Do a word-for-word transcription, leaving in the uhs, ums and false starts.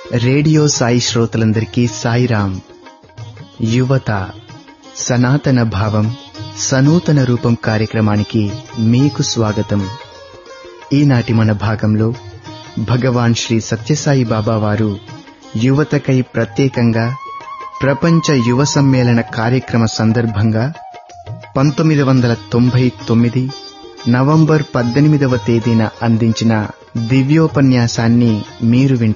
Radio Sai శ్రోతలందరికీ సాయిరాం. యువత సనాతన భావం సనూతన రూపం కార్యక్రమానికి మీకు స్వాగతం. ఈనాటి మన భాగంలో భగవాన్ శ్రీ సత్యసాయి బాబా వారు యువతకై ప్రత్యేకంగా ప్రపంచ యువ సమ్మేళన కార్యక్రమ సందర్భంగా పంతొమ్మిది వందల తొంభై తొమ్మిది నవంబర్ పద్దెనిమిదవ తేదీన అందించిన దివ్యోపన్యాసాన్ని మీరు వింటారు.